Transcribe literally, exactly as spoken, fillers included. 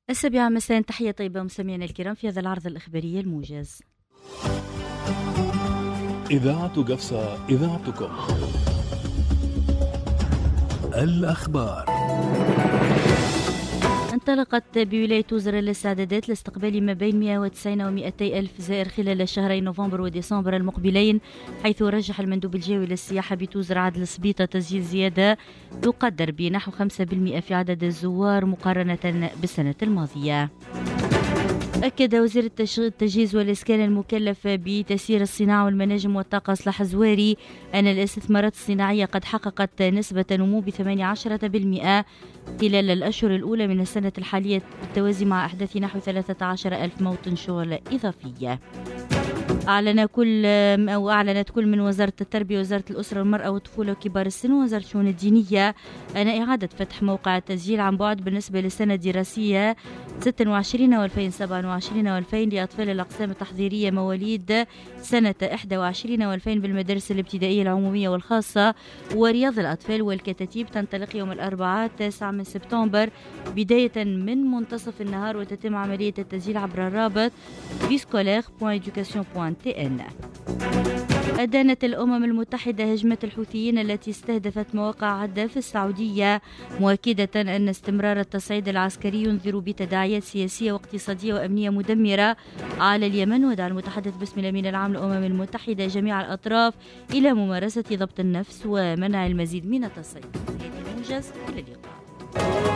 السابعة مساء، تحية طيبة مستمعينا الكرام في هذا العرض الإخباري الموجز. إذاعة قفصة، إذاعتكم. الأخبار. انطلقت بولاية توزر الاستعدادات لاستقبال ما بين مئة وتسعين و مئتي ألف زائر خلال شهري نوفمبر وديسمبر المقبلين، حيث رجح المندوب الجوي للسياحة بتوزر عدل سبيطة تسجيل زيادة تقدر بنحو خمسة بالمئة في عدد الزوار مقارنة بالسنة الماضية. أكد وزير التجهيز والإسكان المكلف بتسيير الصناعة والمناجم والطاقة صلاح زواري أن الاستثمارات الصناعية قد حققت نسبة نمو بثمانية عشر بالمئة خلال الأشهر الأولى من السنة الحالية، بالتوازي مع أحداث نحو ثلاثة عشر ألف موطن شغل إضافية. أعلن كل أو أعلنت كل من وزارة التربية ووزارة الأسرة والمرأة والطفولة وكبار السن ووزارة الشؤون الدينية أن إعادة فتح موقع التسجيل عن بعد بالنسبة للسنة الدراسية ستة وعشرين وألفين وسبعة وعشرين وألفين لأطفال الأقسام التحضيرية مواليد سنة واحد وعشرين وألفين بالمدارس الابتدائية العمومية والخاصة ورياض الأطفال والكتاتيب، تنطلق يوم الأربعاء التاسع من سبتمبر بداية من منتصف النهار، وتتم عملية التسجيل عبر الرابط بسكولير دوت إدوكاسيون دوت تي إن. أدانت الأمم المتحدة هجمة الحوثيين التي استهدفت مواقع عدة في السعودية، مؤكدة أن استمرار التصعيد العسكري ينذر بتداعيات سياسية واقتصادية وأمنية مدمرة على اليمن. ودعا المتحدث باسم الأمين العام للأمم المتحدة جميع الأطراف إلى ممارسة ضبط النفس ومنع المزيد من التصعيد. إلى اللقاء.